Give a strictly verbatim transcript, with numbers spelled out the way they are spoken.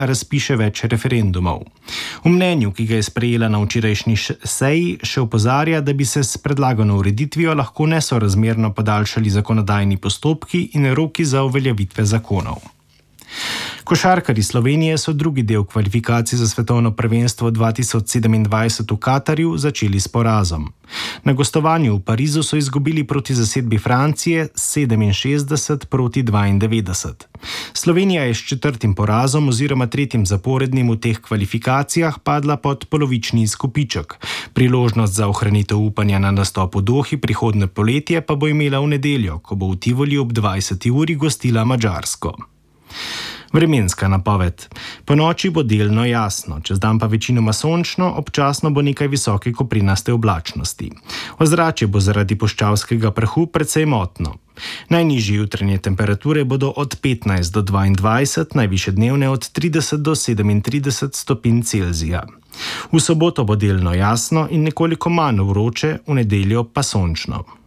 razpiše več referendumov. V mnenju, ki ga je sprejela na včerajšnji seji, še opozarja, da bi se s predlagano ureditvijo lahko nesorazmerno podaljšali zakonodajni postopki in roki za uveljavitve zakonov. Košarkarji Slovenije so drugi del kvalifikacij za svetovno prvenstvo dva tisoč sedemindvajset v Katarju začeli s porazom. Na gostovanju v Parizu so izgubili proti zasedbi Francije sedeminšestdeset proti dvaindevetdeset. Slovenija je s četrtim porazom oziroma tretjim zaporednim v teh kvalifikacijah padla pod polovični izkupiček. Priložnost za ohranitev upanja na nastop v Dohi prihodnje poletje pa bo imela v nedeljo, ko bo v Tivoliju ob dvajseti uri gostila Madžarsko. Vremenska napoved. Po noči bo delno jasno, čez dan pa večinoma sončno, občasno bo nekaj visoke koprinaste oblačnosti. Ozračje bo zaradi puščavskega prahu precej motno. Najnižje jutranje temperature bodo od petnajst do dvaindvajset, najvišje dnevne od trideset do sedemintrideset stopinj Celzija. V soboto bo delno jasno in nekoliko manj vroče, v nedeljo pa sončno.